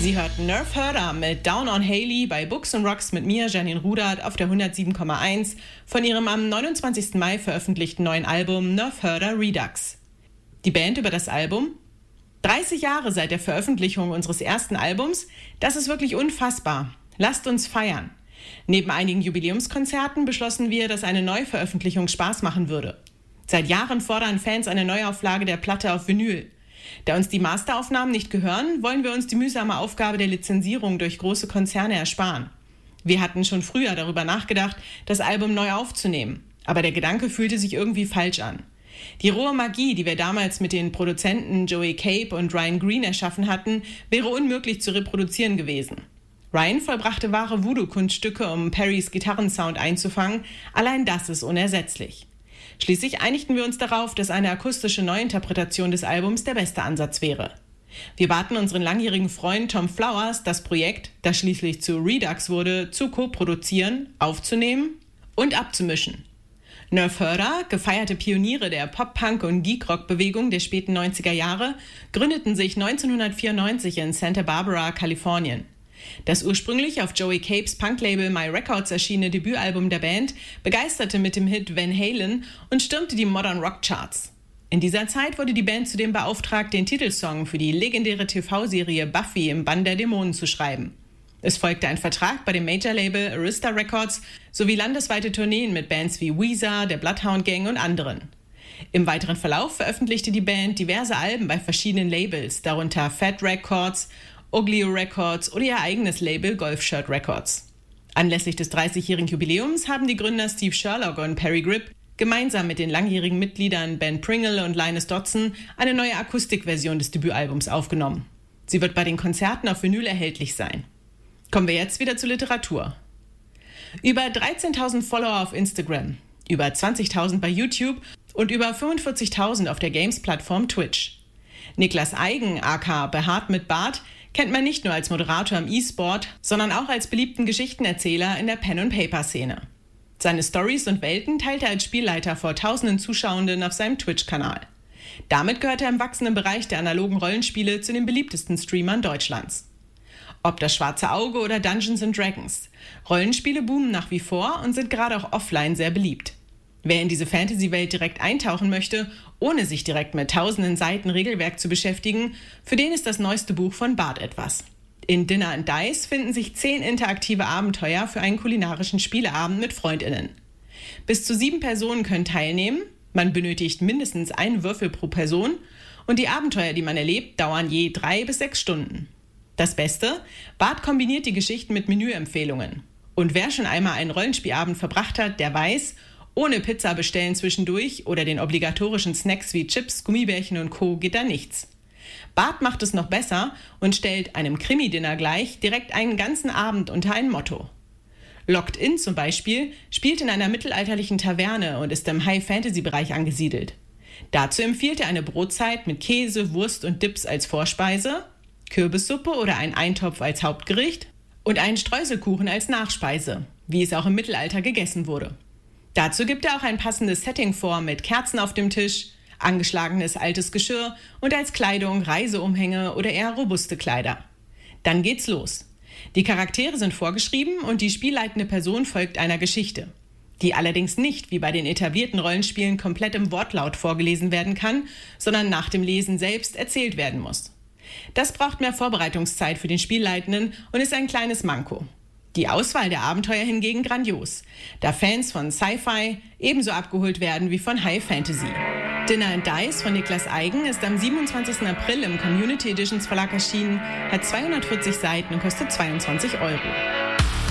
Sie hörten Nerf Herder mit Down on Haley bei Books and Rocks mit mir, Janine Rudert, auf der 107,1 von ihrem am 29. Mai veröffentlichten neuen Album Nerf Herder Redux. Die Band über das Album: 30 Jahre seit der Veröffentlichung unseres ersten Albums, das ist wirklich unfassbar. Lasst uns feiern. Neben einigen Jubiläumskonzerten beschlossen wir, dass eine Neuveröffentlichung Spaß machen würde. Seit Jahren fordern Fans eine Neuauflage der Platte auf Vinyl. Da uns die Masteraufnahmen nicht gehören, wollen wir uns die mühsame Aufgabe der Lizenzierung durch große Konzerne ersparen. Wir hatten schon früher darüber nachgedacht, das Album neu aufzunehmen, aber der Gedanke fühlte sich irgendwie falsch an. Die rohe Magie, die wir damals mit den Produzenten Joey Cape und Ryan Green erschaffen hatten, wäre unmöglich zu reproduzieren gewesen. Ryan vollbrachte wahre Voodoo-Kunststücke, um Perrys Gitarrensound einzufangen, allein das ist unersetzlich. Schließlich einigten wir uns darauf, dass eine akustische Neuinterpretation des Albums der beste Ansatz wäre. Wir baten unseren langjährigen Freund Tom Flowers, das Projekt, das schließlich zu Redux wurde, zu co-produzieren, aufzunehmen und abzumischen. Nerf Herder, gefeierte Pioniere der Pop-Punk- und Geek-Rock-Bewegung der späten 90er Jahre, gründeten sich 1994 in Santa Barbara, Kalifornien. Das ursprünglich auf Joey Capes Punklabel My Records erschienene Debütalbum der Band begeisterte mit dem Hit Van Halen und stürmte die Modern Rock Charts. In dieser Zeit wurde die Band zudem beauftragt, den Titelsong für die legendäre TV-Serie Buffy im Bann der Dämonen zu schreiben. Es folgte ein Vertrag bei dem Major-Label Arista Records sowie landesweite Tourneen mit Bands wie Weezer, der Bloodhound Gang und anderen. Im weiteren Verlauf veröffentlichte die Band diverse Alben bei verschiedenen Labels, darunter Fat Records, Oglio Records oder ihr eigenes Label Golf Shirt Records. Anlässlich des 30-jährigen Jubiläums haben die Gründer Steve Sherlock und Perry Grip gemeinsam mit den langjährigen Mitgliedern Ben Pringle und Linus Dodson eine neue Akustikversion des Debütalbums aufgenommen. Sie wird bei den Konzerten auf Vinyl erhältlich sein. Kommen wir jetzt wieder zur Literatur. Über 13.000 Follower auf Instagram, über 20.000 bei YouTube und über 45.000 auf der Games-Plattform Twitch. Niklas Eigen, aka Behaart mit Bart, kennt man nicht nur als Moderator im E-Sport, sondern auch als beliebten Geschichtenerzähler in der Pen-and-Paper-Szene. Seine Stories und Welten teilt er als Spielleiter vor tausenden Zuschauenden auf seinem Twitch-Kanal. Damit gehört er im wachsenden Bereich der analogen Rollenspiele zu den beliebtesten Streamern Deutschlands. Ob das Schwarze Auge oder Dungeons & Dragons, Rollenspiele boomen nach wie vor und sind gerade auch offline sehr beliebt. Wer in diese Fantasy-Welt direkt eintauchen möchte, ohne sich direkt mit tausenden Seiten Regelwerk zu beschäftigen, für den ist das neueste Buch von Bart etwas. In Dinner and Dice finden sich 10 interaktive Abenteuer für einen kulinarischen Spieleabend mit FreundInnen. Bis zu 7 Personen können teilnehmen, man benötigt mindestens einen Würfel pro Person und die Abenteuer, die man erlebt, dauern je 3 bis 6 Stunden. Das Beste: Bart kombiniert die Geschichten mit Menüempfehlungen. Und wer schon einmal einen Rollenspielabend verbracht hat, der weiß, ohne Pizza bestellen zwischendurch oder den obligatorischen Snacks wie Chips, Gummibärchen und Co. geht da nichts. Bart macht es noch besser und stellt einem Krimi-Dinner gleich direkt einen ganzen Abend unter ein Motto. Locked In zum Beispiel spielt in einer mittelalterlichen Taverne und ist im High-Fantasy-Bereich angesiedelt. Dazu empfiehlt er eine Brotzeit mit Käse, Wurst und Dips als Vorspeise, Kürbissuppe oder ein Eintopf als Hauptgericht und einen Streuselkuchen als Nachspeise, wie es auch im Mittelalter gegessen wurde. Dazu gibt er auch ein passendes Setting vor mit Kerzen auf dem Tisch, angeschlagenes altes Geschirr und als Kleidung Reiseumhänge oder eher robuste Kleider. Dann geht's los. Die Charaktere sind vorgeschrieben und die spielleitende Person folgt einer Geschichte, die allerdings nicht wie bei den etablierten Rollenspielen komplett im Wortlaut vorgelesen werden kann, sondern nach dem Lesen selbst erzählt werden muss. Das braucht mehr Vorbereitungszeit für den Spielleitenden und ist ein kleines Manko. Die Auswahl der Abenteuer hingegen grandios, da Fans von Sci-Fi ebenso abgeholt werden wie von High Fantasy. Dinner and Dice von Niklas Eigen ist am 27. April im Community Editions Verlag erschienen, hat 240 Seiten und kostet 22 €.